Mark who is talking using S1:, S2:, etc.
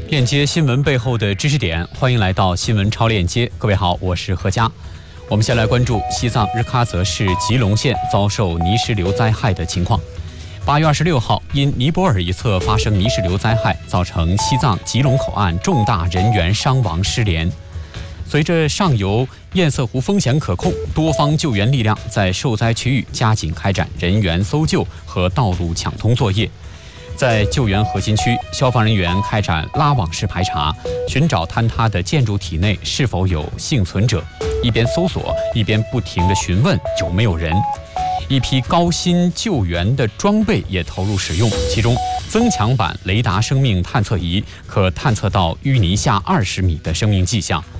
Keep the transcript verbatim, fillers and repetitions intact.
S1: 链接新闻背后的知识点，欢迎来到新闻超链接。各位好，我是何佳。我们先来关注西藏日喀则市吉隆县遭受泥石流灾害的情况。八月二十六号，因尼泊尔一侧发生泥石流灾害，造成西藏吉隆口岸重大人员伤亡失联。随着上游堰塞湖风险可控，多方救援力量在受灾区域加紧开展人员搜救和道路抢通作业。在救援核心区，消防人员开展拉网式排查，寻找坍塌的建筑体内是否有幸存者，一边搜索一边不停地询问有没有人。一批高新救援的装备也投入使用，其中增强版雷达生命探测仪可探测到淤泥下二十米的生命迹象，